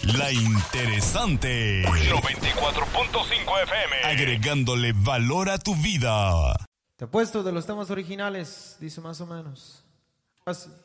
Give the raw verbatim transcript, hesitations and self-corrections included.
La interesante. noventa y cuatro punto cinco F M. Agregándole valor a tu vida. Te apuesto de los temas originales, dice más o menos así.